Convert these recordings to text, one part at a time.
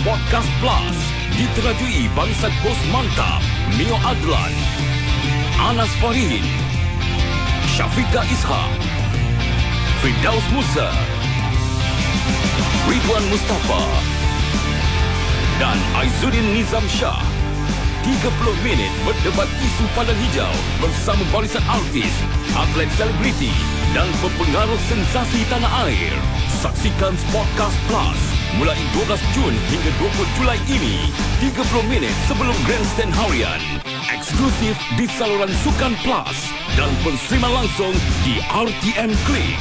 Podcast Plus diterajui bangsa bos mantap Mio Adlan, Anas Farin, Syafiqah Ishak, Firdaus Musa, Ridwan Mustafa dan Aizuddin Nizam Shah. 30 minit berdebat isu padang hijau bersama barisan artis, atlet selebriti dan pepengaruh sensasi tanah air. Saksikan Sportcast Plus mulai 12 Jun hingga 20 Julai ini. 30 minit sebelum Grandstand Harian. Eksklusif di saluran Sukan Plus dan penerimaan langsung di RTM Klik.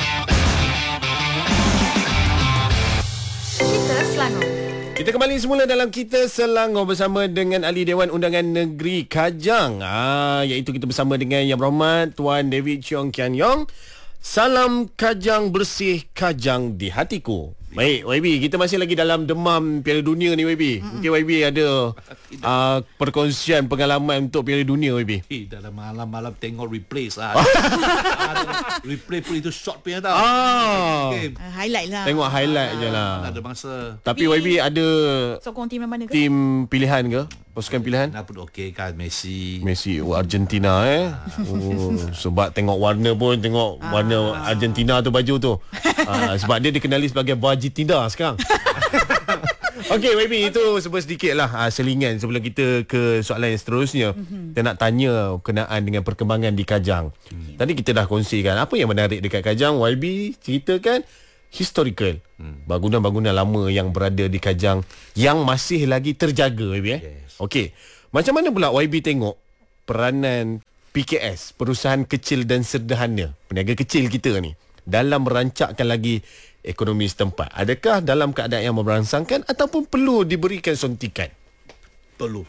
Kita Selangor. Kita kembali semula dalam Kita Selangor bersama dengan Ahli Dewan Undangan Negeri Kajang. Iaitu kita bersama dengan Yang Berhormat Tuan David Cheong Kian Yong. Salam Kajang bersih, Kajang di hatiku. Baik, YB, kita masih lagi dalam demam Piala Dunia ni, YB. Mungkin YB ada perkongsian pengalaman untuk Piala Dunia, YB. Dalam malam-malam tengok replay replay pun itu short punya tau. Highlight lah. Tengok highlight je lah. Ada masa. Tapi YB ada sokong tim yang mana ke? tim pilihan ke? Pasukan pilihan? Nak pun okey kan, Messi. Argentina sebab tengok warna pun, tengok warna Argentina tu baju tu. Sebab dia dikenali sebagai Argentina sekarang. Okey, YB, itu sebab sedikit lah selingan sebelum kita ke soalan yang seterusnya. Kita nak tanya berkenaan dengan perkembangan di Kajang. Tadi kita dah kongsikan apa yang menarik dekat Kajang. YB ceritakan historical, bangunan-bangunan lama yang berada di Kajang yang masih lagi terjaga, YB. Yes. Okey, macam mana pula YB tengok peranan PKS, perusahaan kecil dan sederhana, peniaga kecil kita ni, dalam merancakkan lagi ekonomi setempat? Adakah dalam keadaan yang merangsangkan ataupun perlu diberikan suntikan? Perlu.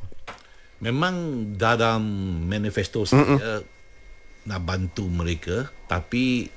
Memang dalam manifesto saya nak bantu mereka, tapi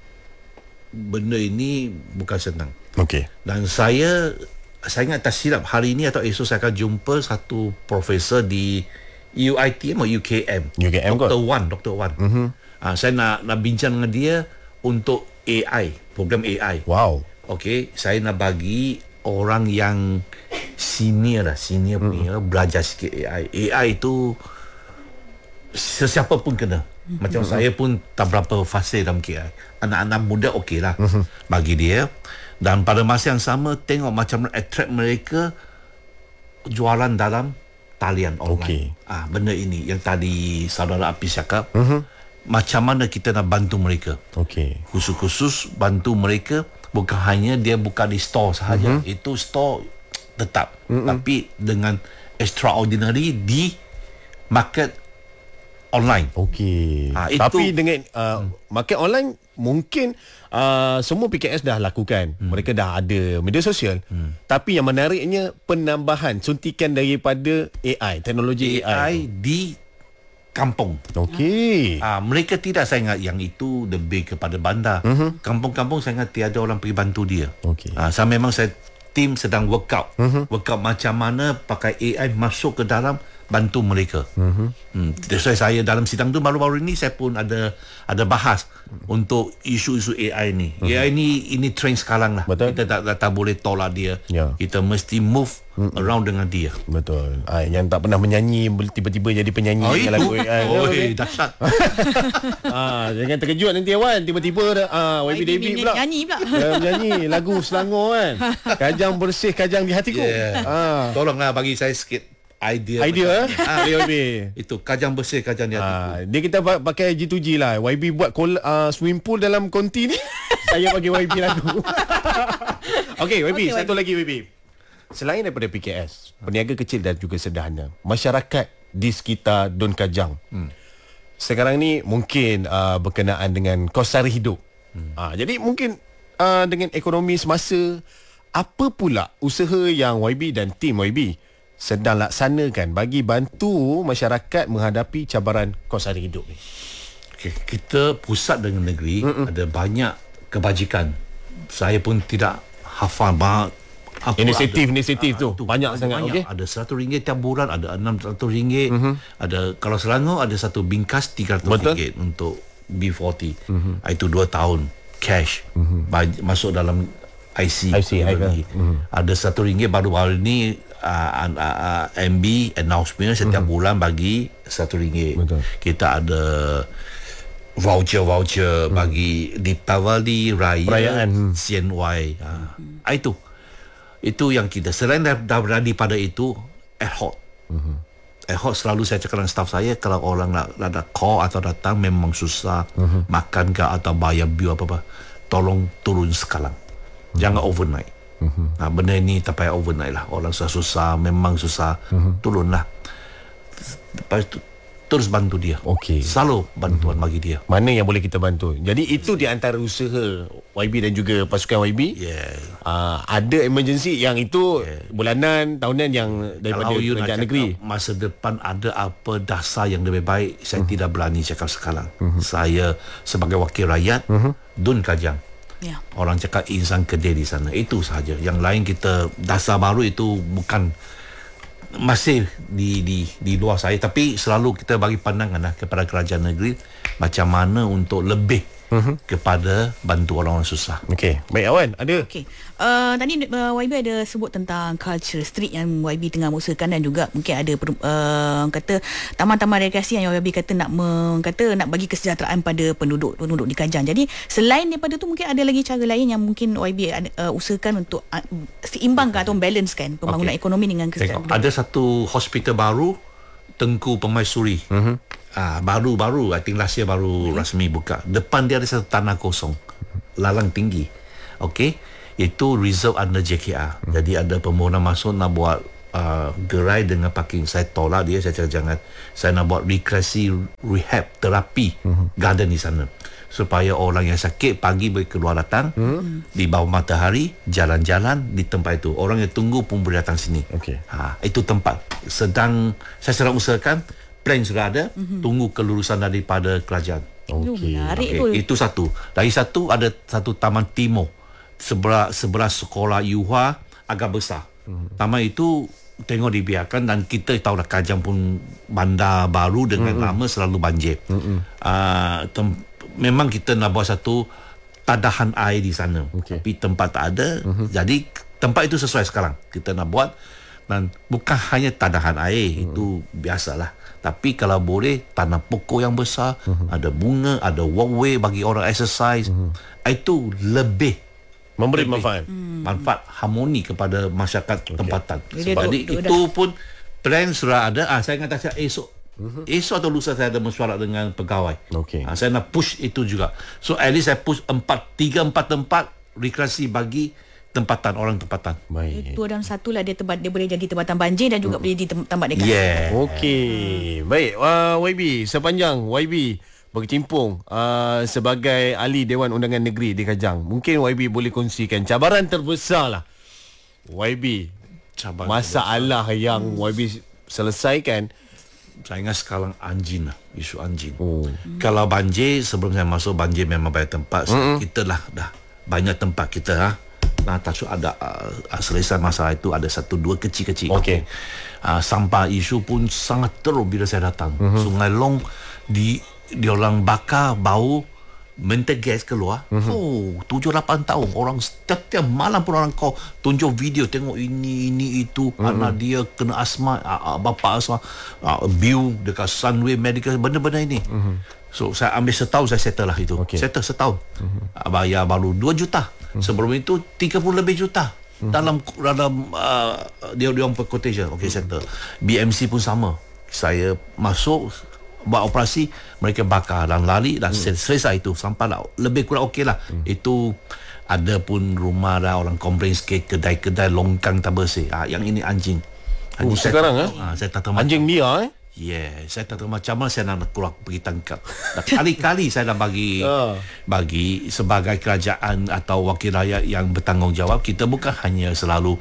benda ini bukan senang. Okey. Dan saya ingat tak silap hari ini atau esok saya akan jumpa satu profesor di UiTM atau UKM. Dr. Wan. Saya nak bincang dengan dia untuk AI, program AI. Wow. Okey, saya nak bagi orang yang senior punya belajar sikit AI. AI itu sesiapa pun kena. Macam saya pun tak berapa fasih dalam AI. Anak-anak muda okey lah bagi dia. Dan pada masa yang sama tengok macam mana attract mereka jualan dalam talian online. Benda ini yang tadi saudara Apis cakap. Macam mana kita nak bantu mereka. Khusus bantu mereka bukan hanya dia buka di store sahaja. Itu store tetap. Tapi dengan extraordinary di market online. Tapi dengan market online mungkin semua PKS dah lakukan. Mereka dah ada media sosial. Tapi yang menariknya penambahan suntikan daripada AI, teknologi AI di kampung. Mereka tidak, saya ingat yang itu lebih kepada bandar. Kampung-kampung saya ingat tiada orang pergi bantu dia. Saya tim sedang workout macam mana pakai AI masuk ke dalam bantu mereka. Saya dalam sidang tu baru-baru ini saya pun ada bahas untuk isu-isu AI ni. AI ni trend sekarang lah. Betul. Kita tak boleh tolak dia. Kita mesti move around dengan dia. Betul. Yang tak pernah menyanyi tiba-tiba jadi penyanyi dengan lagu AI. Dahsyat. Jangan terkejut nanti Wan, tiba-tiba YB David pula nyanyi pula. menyanyi lagu Selangor kan. Kajang bersih, Kajang di hatiku. Tolonglah bagi saya sikit idea YB. Itu Kajang bersih, Kajang di hatiku. Dia kita pakai G2G lah. YB buat swimming pool dalam konti ni. Saya bagi YB lagu. Okey, YB, satu lagi YB. Selain daripada PKS, peniaga kecil dan juga sederhana, masyarakat di sekitar Don Kajang sekarang ni mungkin berkenaan dengan kos sara hidup. Jadi mungkin dengan ekonomi semasa, apa pula usaha yang YB dan tim YB sedang laksanakan bagi bantu masyarakat menghadapi cabaran kos sara hidup ni? Kita pusat dengan negeri ada banyak kebajikan. Saya pun tidak hafal banyak inisiatif tu banyak sangat. Banyak. Ada RM100 tiap bulan, ada RM600. Ada, kalau Selangor ada satu bingkas RM300 untuk B40. Itu 2 tahun cash masuk dalam IC lagi. Ada RM1 baru-baru ni MB announcement setiap bulan bagi RM1. Betul. Kita ada voucher bagi Deepavali Perayaan. CNY. Itu yang kita selain dah berada pada itu ad hoc. Ad hoc selalu saya cakap dengan staff saya, kalau orang nak ada call atau datang memang susah makan ke atau bayar bil apa-apa, tolong turun sekarang. Jangan overnight. Benda ini tak payah overnight lah. Orang susah memang susah, turunlah. Lepas itu terus bantu dia. Okey. Selalu bantuan bagi dia. Mana yang boleh kita bantu. Jadi itu di antara usaha YB dan juga pasukan YB. Ada emergency yang itu bulanan, tahunan yang daripada Kalau you kerajaan nak negeri. masa depan ada apa dasar yang lebih baik, saya tidak berani cakap sekarang. Saya sebagai wakil rakyat, Dun Kajang. Ya. Orang cakap insan kedai di sana. Itu sahaja. Yang lain kita dasar baru itu bukan, masih di luar saya, tapi selalu kita bagi pandangan lah kepada kerajaan negeri macam mana untuk lebih kepada bantu orang-orang susah. Okey, baik Awan, ada. Okey. Tadi YB ada sebut tentang culture street yang YB tengah usahakan, dan juga mungkin ada kata taman-taman rekreasi yang YB kata nak bagi kesejahteraan pada penduduk di Kajang. Jadi selain daripada tu mungkin ada lagi cara lain yang mungkin YB usahakan untuk seimbangkan atau balancekan pembangunan ekonomi dengan kesejahteraan. Ada satu hospital baru, Tengku Permaisuri. Baru I think last year baru rasmi buka. Depan dia ada satu tanah kosong, lalang tinggi. Okey, itu reserve under JKR. Jadi ada permohonan masuk nak buat gerai dengan parking. Saya tolak dia, saya cakap jangan. Saya nak buat rekreasi rehab terapi garden di sana, supaya orang yang sakit pagi boleh keluar datang di bawah matahari, jalan-jalan di tempat itu. Orang yang tunggu pun boleh datang sini. Okey. Itu tempat saya sedang usahakan. Plan sudah ada, tunggu kelulusan daripada kerajaan. Okey. Menarik tu. Itu satu. Dari satu ada satu taman timur sebelah sekolah Yuhua, agak besar. Taman itu tengok dibiarkan, dan kita tahu dah Kajang pun bandar baru dengan lama selalu banjir. Memang kita nak buat satu tadahan air di sana. Tapi tempat tak ada. Jadi tempat itu sesuai sekarang kita nak buat, dan bukan hanya tadahan air, itu biasalah. Tapi kalau boleh tanah pokok yang besar, ada bunga, ada walkway bagi orang exercise, itu lebih memberi manfaat. Manfaat harmoni kepada masyarakat tempatan. Dia Sebab tu itu pun plan sudah ada. Saya kata esok atau lusa saya ada mesyuarat dengan pegawai. Okey. Saya nak push itu juga. So at least saya push 3-4 tempat rekreasi bagi tempatan, orang tempatan. Baik. Dua dalam satu lah, dia boleh jadi tempatan banjir dan juga boleh jadi tempat rekreasi. Okey. Baik, YB, sepanjang YB berkecimpung sebagai ahli Dewan Undangan Negeri di Kajang, mungkin YB boleh kongsikan cabaran terbesar lah YB, masalah yang YB selesaikan. Saya ingat sekarang anjing lah, isu anjing. Kalau banjir, sebelum saya masuk, banjir memang banyak tempat. Kita lah dah banyak tempat kita tak ada selesai masalah itu, ada 1-2 kecil-kecil. Okey. Sampah isu pun sangat teruk bila saya datang. Sungai Long di orang bakar, bau mental gas keluar. 7-8 tahun orang setiap malam pun orang call, tunjuk video, tengok ini itu, anak dia kena asma, bapa asma, bill dekat Sunway Medical, benda-benda ini. So saya ambil setahun, saya settle lah itu. Settle setahun. Bayar baru 2 juta. Sebelum itu 30 lebih juta. Dalam dia orang quotation. Okey, settle. BMC pun sama. Saya masuk buat operasi, mereka bakar dan lari, dan selesai itu. Sampai lah lebih kurang okey lah. Itu ada pun rumah dah orang komplain sikit, kedai-kedai longkang tak bersih. Yang ini anjing. Sekarang saya tak tahu anjing dia saya tak tahu macam mana saya nak keluar pergi tangkap. Kali-kali saya dah bagi sebagai kerajaan atau wakil rakyat yang bertanggungjawab, kita bukan hanya selalu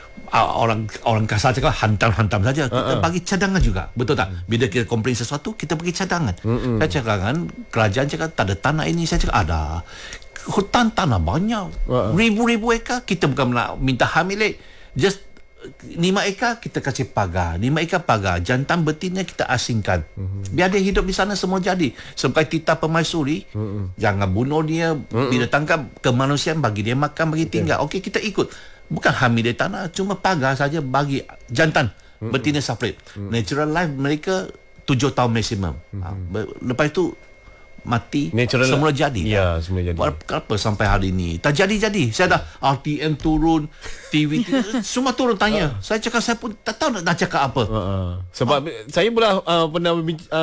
orang kasar cakap hantam-hantam saja. Kita bagi cadangan juga. Betul tak? Bila kita komplain sesuatu, kita bagi cadangan. Saya cakap kan, kerajaan cakap tak ada tanah ini. Saya cakap ada. Hutan tanah banyak. Ribu-ribu ekar. Kita bukan nak minta hak milik. Just 5 ekar kita kasih pagar, 5 ekar pagar, jantan betina kita asingkan. Biar dia hidup di sana semua jadi. Sampai titah permaisuri, jangan bunuh dia, bila tangkap kemanusiaan bagi dia makan, bagi tinggal. Okey, kita ikut. Bukan hamil dia tanah, cuma pagar saja bagi jantan, betina separate. Natural life mereka 7 tahun maksimum. Lepas itu mati, Natural semula jadi. Ya, semula jadi. Kenapa sampai hari ini tak jadi? Saya dah RTM turun, TV semua turun tanya. Saya cakap saya pun tak tahu nak cakap apa. Sebab saya pula pernah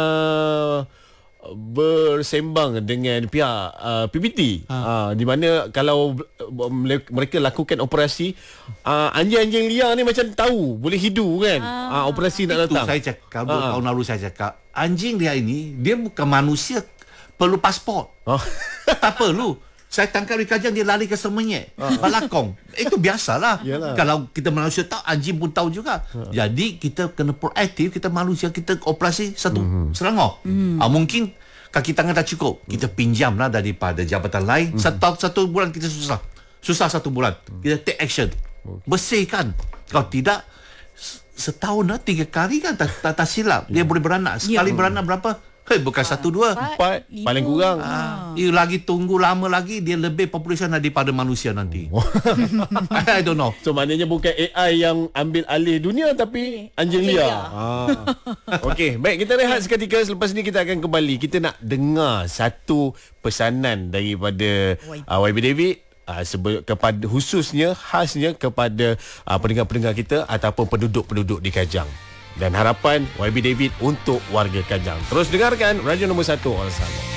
bersembang dengan pihak PBT di mana kalau mereka lakukan operasi anjing-anjing liar ni macam tahu boleh hidu kan operasi nak datang. Itu saya cakap 2 tahun lalu saya cakap anjing dia ini dia bukan manusia perlu pasport. Tak perlu. Saya tangkap di Kajang dia lari ke Semenyet, Balakong. Itu biasalah. Yalah. Kalau kita manusia tahu, anjing pun tahu juga. Jadi kita kena proaktif, kita manusia kita operasi satu Selangor. Mungkin kaki tangan tak cukup. Kita pinjamlah daripada jabatan lain. Satu bulan kita susah 1 bulan. Kita take action. Bersihkan. Kalau tidak setahun 3 kali kan tak silap. Dia boleh beranak. Sekali beranak berapa? Bukan 1, 2, 4 paling kurang. Dia lagi tunggu lama lagi, dia lebih populasi daripada manusia nanti. I don't know. So maknanya bukan AI yang ambil alih dunia tapi anjing liar. Okey, baik kita rehat seketika. Selepas ni kita akan kembali. Kita nak dengar satu pesanan daripada YB David kepada khususnya khasnya kepada pendengar-pendengar kita ataupun penduduk-penduduk di Kajang. Dan harapan YB David untuk warga Kajang. Terus dengarkan Radio Nombor 1 All Selangor.